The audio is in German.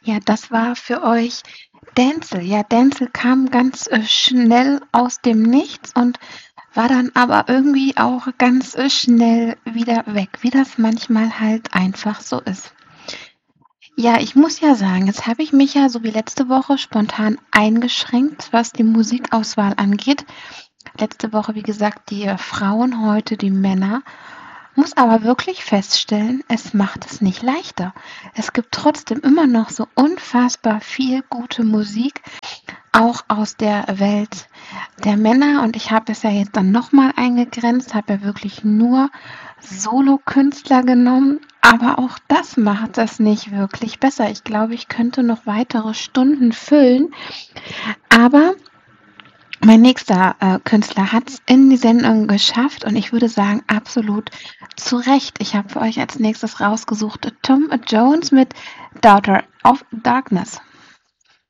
Ja, das war für euch Denzel. Ja, Denzel kam ganz schnell aus dem Nichts und war dann aber irgendwie auch ganz schnell wieder weg, wie das manchmal halt einfach so ist. Ja, ich muss ja sagen, jetzt habe ich mich ja so wie letzte Woche spontan eingeschränkt, was die Musikauswahl angeht. Letzte Woche, wie gesagt, die Frauen, heute die Männer. Muss aber wirklich feststellen, es macht es nicht leichter. Es gibt trotzdem immer noch so unfassbar viel gute Musik, auch aus der Welt der Männer. Und ich habe es ja jetzt dann nochmal eingegrenzt, habe ja wirklich nur Solokünstler genommen. Aber auch das macht das nicht wirklich besser. Ich glaube, ich könnte noch weitere Stunden füllen. Aber mein nächster Künstler hat es in die Sendung geschafft und ich würde sagen, absolut zu Recht. Ich habe für euch als nächstes rausgesucht Tom Jones mit Daughter of Darkness.